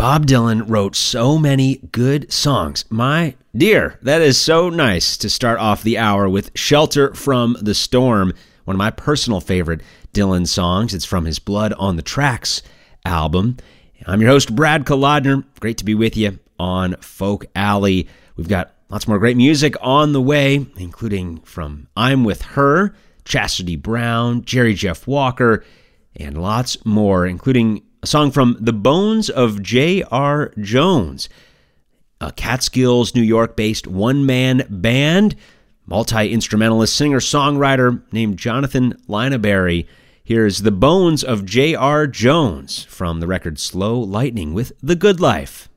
Bob Dylan wrote so many good songs. My dear, that is so nice to start off the hour with Shelter from the Storm, one of my personal favorite Dylan songs. It's from his Blood on the Tracks album. I'm your host, Brad Kolodner. Great to be with you on Folk Alley. We've got lots more great music on the way, including from I'm With Her, Chastity Brown, Jerry Jeff Walker, and lots more, including a song from The Bones of J.R. Jones, a Catskills, New York-based one-man band, multi-instrumentalist singer-songwriter named Jonathan Lineberry. Here's The Bones of J.R. Jones from the record Slow Lightning with The Good Life.